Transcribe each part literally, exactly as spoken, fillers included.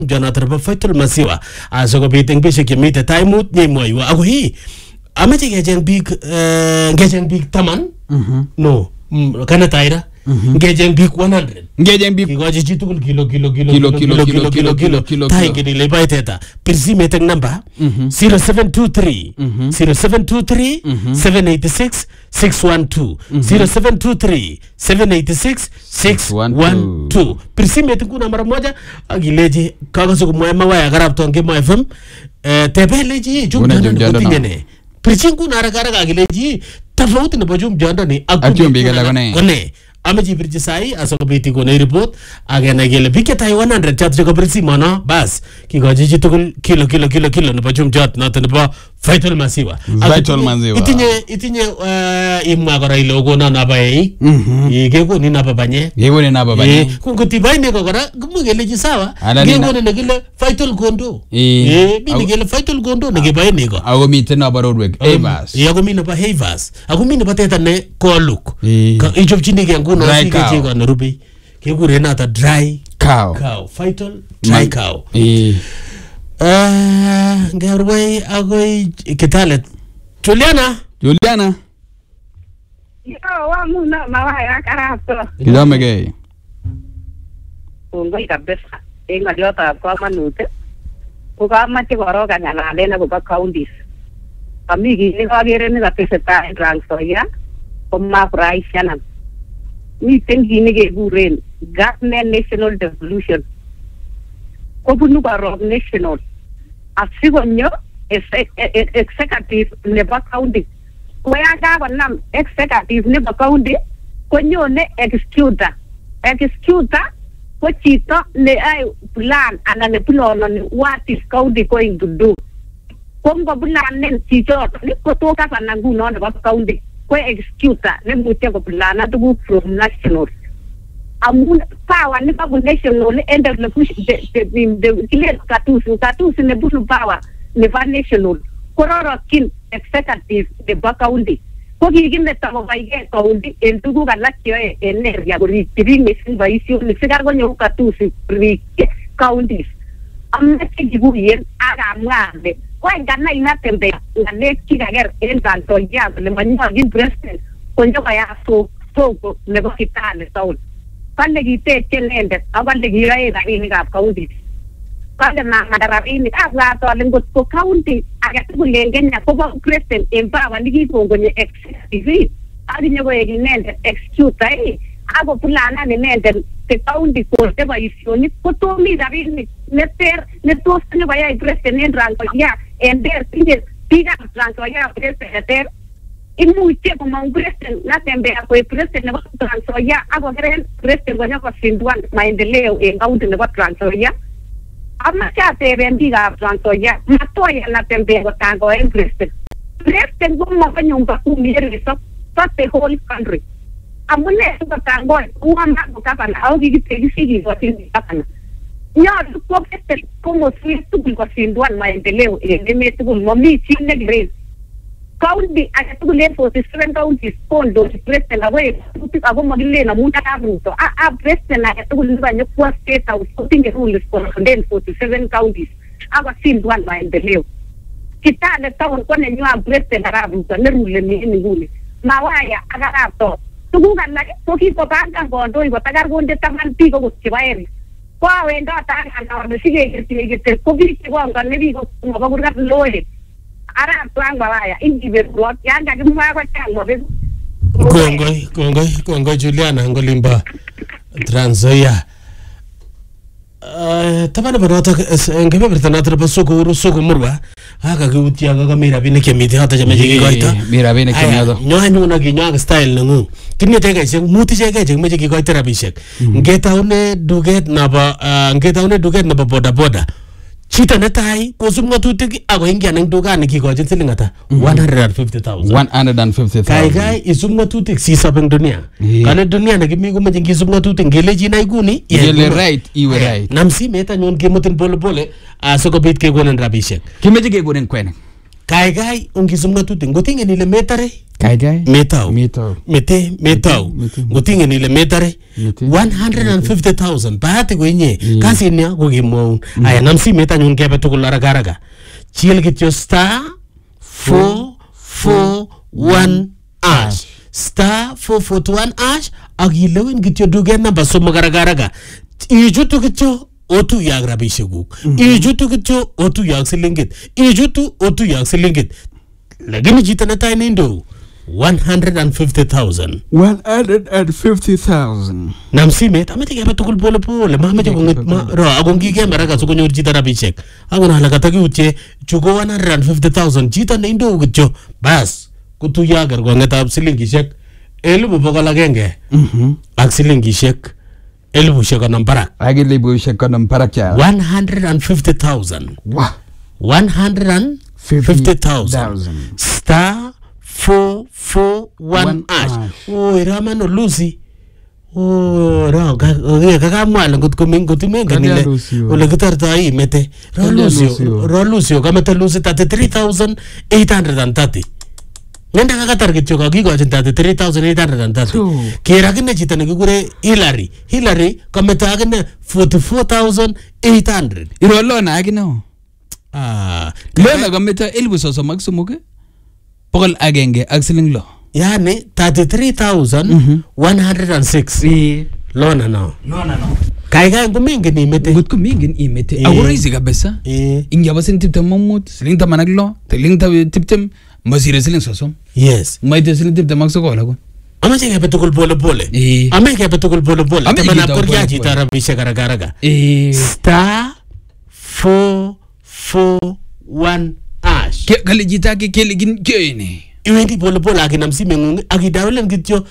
Jonathan ba Faisal Masiwa asikobit eng bishek chemite taimut nyemwoiwo ako hii amache kecheng bik ngecheng bik taman no kana taira ngecheng bik one hundred ngecheng bik kikochi chi tugul kilo kilo kilo kilo kilo kilo kilo kilo kilo tai ngini le baiteta pirsi meteng number zero seven two three zero seven two three seven eight six six one two zero seven two three seven eight six six one two pirsi meteng kuna mara moja agileji kakaso kumwa mawaya garap tonge mo F M tebeleji jumjana kutingene pirsi kuna haraka agileji tofauti na bajum janda ni akumi kone ameji pirji sai asokobiti kone report agena gele biketa one hundred chat jo pirsi mono bas kikoji chi tugul kilo kilo kilo kilo na bajum jat na tanba Faisal Masiwa Faisal Masiwa itinye itinye imwa kora ile ogona na bae yego ni na babanye yego ni na babanye kunguti baine ko kora kumugele ji sawa yego ni gele Faisal Gondo eh bi gele Faisal Gondo ne ge baine ko ago mite na barorwek Havers yago mi na ba Havers ago mi na bateta ne ko look ka ichopchini ke nguno sike chi ko na rubi ke gure na ta dry cow cow Faisal dry cow eh Uh, ngerway agoy Kitale Juliana Juliana yo wa muna mawaya karato kidame gay ngoi kabisa enga jota kwa manute ko kama ti goroga ngalale na ko counties kami gini ka gere ni kapeseta Trans-Nzoia komma praishana ni tengi ge guren government national devolution ko bunu barok national asigonyo executive nebo county ko ya ga banam executive nebo county ko nyone executor executor ko chito ne ay plan ana ne plan on what is county going to do ko ngo plan nen chito ni ko to ka sana nguno nebo county ko executor ne mutya ko plan atu from national amun power ni babu national and the the the clear status status ne busu power ne va national kororo kin executive de county ko gigin de tamo baige county en tugu galakio e energia gori tibingi sin baisio ni sigar go nyu status pri counties amma ke gibu yen aga mwande ko ngana ina tembe ngane kigager en tanto ya le manyo gin president ko nyoka ya so so ne go kitane saul kande gite chelende abande girae dari ni kap county kande na madarabi ni abla to lengo ko county aga tulengenya ko ba president empower ndigi kongo nye executive ali nyogo eginende execute ai ago plana ni nende te county ko te ba isioni ko to mi dari ni neter ne to ne ba ya president Trans-Nzoia ender tinge tiga Trans-Nzoia president imuche como un presidente na tembe ako presidente na Trans-Nzoia ako keren presidente gonya ko sinduan maendeleo en county na Trans-Nzoia ama cha te bendiga Trans-Nzoia matoya na tembe ko tango en presidente presidente go mo kanyumba ku miere so so the whole country amune ko tango uama ko kapana au gi te sigi ko tin kapana yo ko presidente como si tu ko sinduan maendeleo en me tu mo mi chine gre county aga tugule forty-seven counties pondo president away ago magile na muta abruto a a president aga tugule banyo kwa state house putting rules for then forty-seven counties aga sin one by the leo kitale town ko ne nyua president abruto ne rule ni ngule mawaya aga rato tugunga na ko ki ko banga gondo ibo tagar gonde taman pigo ko chibaeri kwa wenda ta na no sige ke ke ko bi ko ngane bi ko ngabagurga loe ara plan balaya individual yanga kimwa kwa chango be kongoi kongoi kongoi Juliana ngolimba Trans-Nzoia eh tabana barota ngebe bertana tra basoko uru soko murwa aka kiutia ga mira bine kemiti hata jameje gigoita mira bine kemiodo nyoa nyuna ginyoa style nangu tinye tege se muti chege je meje gigoita rabishek ngeta une duget na ba ngeta une duget na ba boda boda chita netai kosum ngatutik ako ingia nang dukani kikochin siling ata one hundred fifty thousand one hundred fifty thousand kai kai isum ngatutik sisop eng dunia kana dunia nekimi komeche ngisum ngatutik ngelechi na iguni ngele right iwe right nam simet anyun kemutin pole pole asikobit kekonin rabishek kimeche kekonin kwenik Kai kai ungisum ngatutik ngotinge ile metare. Kai kai. Metau. Metau. Mete metau. Ngotinge ile metare. one hundred fifty thousand. Bahati kwenye. Kasi ni ako kimwaun. Aya namsi meta nyun kebe tukul araga. Chiel kityo star four four one ash. Star four four one ash. Agilewin kityo dugen namba somok araga. Ijutu kityo otu yag rabishe guk. Ijutu kityo otu yag silingit. Ijutu otu yag silingit. Lakini jita na tayo nindo one hundred fifty thousand. one hundred fifty thousand. Namsimet, amete kaya patukul pole pole. Mama jo kungit ma ro agong gige maraga so kunyor jita rabishek. Ako na halakatagi uche chuko one hundred fifty thousand. Jita na indo kityo bas kutu yagar kwa ngeta silingishek elfu bokol agenge. Mhm. Ak silingishek elfu shek anam parak. Agile bushek anam parak ya. one hundred fifty thousand. Wah. one hundred fifty thousand. Star four four one ash. Oh, irama no Lucy. Oh, ra ga ga ga mwala ngot ko mingo timenga nile. Ole gitarta ai mete. Ra Lucy. Ra Lucy ka mete Lucy thirty-three thousand eight hundred thirty. Nenda kakatar kityo ka kikochin thirty-three thousand eight hundred thirty. Kera kine chito nekikure Hillary. Hillary ka mete akine forty-four thousand eight hundred. Iro lona akine. Ah, lona ka mete elfu sosom ak somok. Pokol agenge ak siling lo. Yani thirty-three thousand one hundred six. Eh. Lona no. Lona no. Kai kai ngumingen imete. Ngot ko mingen imete. Ako raisi kabisa. Eh. Ingya sin tiptem mamut, siling taman ak lo, siling tiptem masire siling sosom. Yes. Maite siling tiptem ak sokol ako. Amache kebe tukul pole pole. Eh. Ame kebe tukul pole pole. Ame Taman kita apur pole kya pole. jita rabishe karagaraga. Eh. Star four four one ash. Ke kali jita ke kele gin kene. Iwendi pole pole akinam sime ngungi akidawelen kityo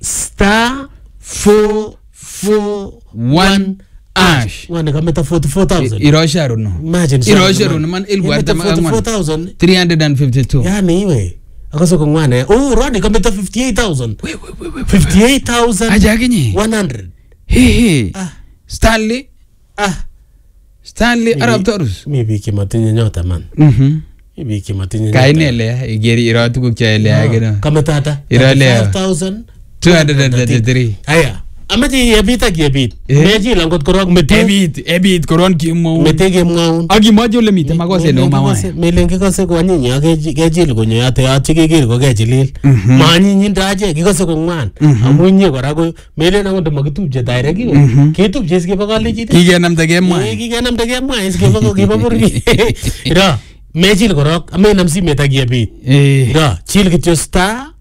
star four four one ash. Wane kameta forty-four thousand. Irosharu no. Imagine. Irosharu no man elfu artam ak forty-four thousand. three hundred fifty-two. Yani iwe. Akaso kongwane. Oh, Ronnie kameta fifty-eight thousand. fifty-eight thousand. Aja kenye. one hundred. He he. Ah. Stanley. Ah. Stanley Arab Taurus. Maybe kimatinye nyota man. Mhm. Maybe kimatinye nyota. Kainele igeri iro tukuk cha ele ageno. Kametata. Irale. five thousand two hundred thirty-three. Aya. Amati yebita kiyebit. Meji langot korok mete. Ebit, ebit koron kimo. Mete kemwaun. Agi mojo ole mite makose no mama. Melen kikose ko anyinyi akejil konyo yate yate keker ko kechilil. Ma anyinyindo ache kikose ko ngwan. Amu inye kora ko melen akot makitupche direct iwe. Ketupche sikebo kalejit. Kikenamda kemwa. Eh kikenamda kemwa sikebo kibo burgi. Ira mejil korok amenam simet akiyebit. Eh. Ira chil kityo star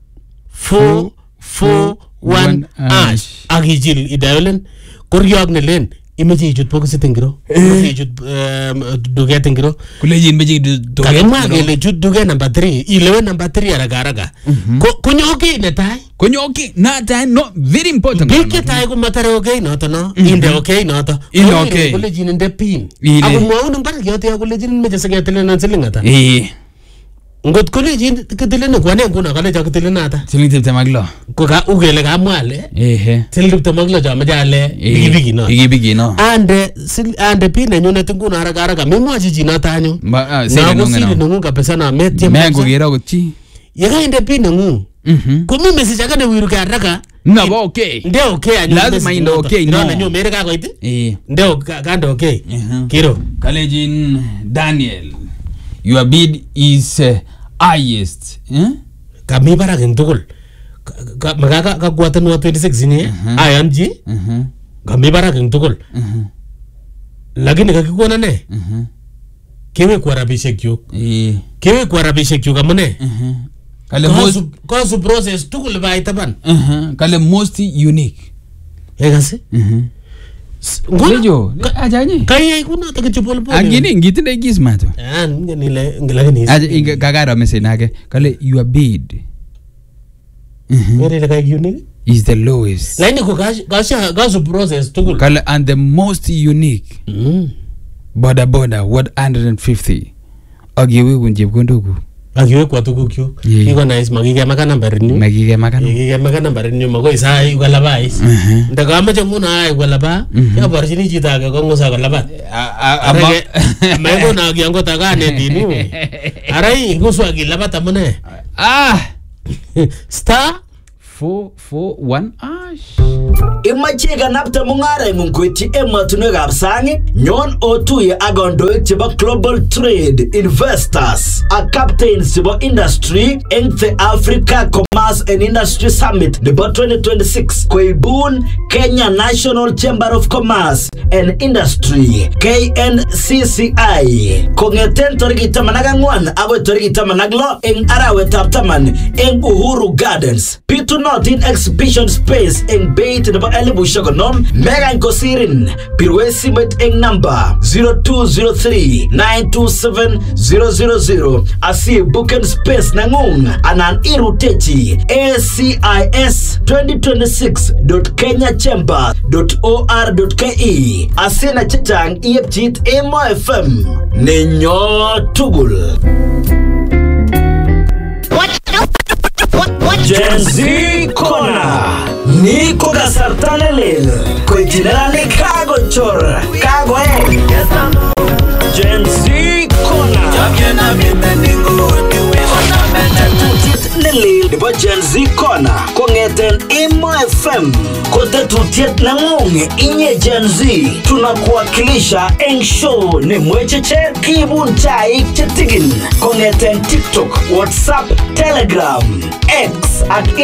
four four one ash. Akijil idayolen koryog nelen imeche ichut bokisit ingiro. Imeche ichut duket ingiro. Kulejin meche duket. Kakemwa kele chut duket number three. Ilewen number three haraka haraka. Konyo okay netai. Konyo okay netai no very important. Bik chetai ko matare okay noto no. Inde okay noto. Inde okay. Kulejin inde pin. Ile. Ako mwaun ng parang yote kulejin meche saketilen ng siling ata. Eh. Ngot kulejin ketilen kwane kuna kale cha ketilen ata. Siling tiptem ak lo. Ko ka ugele ka mwale. Eh. Siling tiptem ak lo cha majale. Bigi bigi no. Bigi bigi no. Ande sil ande pin nenyunet nguna haraka haraka. Memwachi chi noto anyu. Ba Na ko siri nungu kabisa na metye. Mengo kera ko chi. Yeka inde pin nungu. Mhm. Kumi message akane wiru ka haraka. Na ba okay. Nde okay anyu. Lazima inde okay no. Na nyo mere ka ko iti. Eh. Nde kande okay. Kiro. Kalejin Daniel. Your bid is uh, highest. Eh? Kami barak eng tugul. Maka ka kuwatan wa twenty-six ni. Ayanji. Mhm. Kami barak eng tugul. Mhm. Lakini kakikuona ne. Mhm. Kewe kwa rabishek kyuk. Eh. Kewe kwa rabishek kyuk amune. Mhm. Kale most Kasu process tugul ba itaban. Mhm. Kale most unique. Egasi? Mhm. Ngojo, ajanye. Kaya kuna takichu pole pole. Agini ngitinde gismato. Ah, nile ngilagini. Aje kagara mesenage. Kale your bid. Mhm. Where ile kaya unique? Is the lowest. Laini ko kasha kasu process tugul. Kale and the most unique. Mm. Boda boda one hundred fifty. Agiwe kunjepkondoku. Agiwe kwa tuguk kyuk. Kiko nice makikemaka number ni. Makikemaka. Makikemaka number ni magoi sai ukalabais. Ndakamache nguna ai ukalaba. Yaborchini chito age ko ngusa kolabat. Ama ko na kiango takane dini. Arai nguswa gilabata mune. Ah, Star four four one ash. Imache ganapta mungara ngungkweti ematunwe gabsangi nyon otuye agondoik cheba global trade investors a captains cheba industry in the Africa Commerce and Industry Summit nebo twenty twenty-six koibun Kenya National Chamber of Commerce and Industry K N C C I kongeten toriki tamanaga ngwan abo toriki tamanaglo eng arawetap taman eng Uhuru Gardens pitu notin exhibition space eng bait nebo Elibu Shogonom Megan Kosirin Pirwesi met eng number zero two zero three nine two seven zero zero zero asi booking space nangung anan irutechi A C I S twenty twenty-six dot kenya chamber dot or dot ke asina chitang iepchit Emo F M nenyo tugul. Gen Z Corner Niko kasartane lel Koitinera ni kago chor Kago eh Gen Z Corner Jamyena mime ningu niwe Tutiet nilil Nipo Gen Z Corner Kongeten Emo F M Kote tutiet nangunge Inye Gen Z Tunakuwakilisha Eng show ni mwecheche Kibun chaik chetigin Kongeten TikTok, WhatsApp, Telegram X at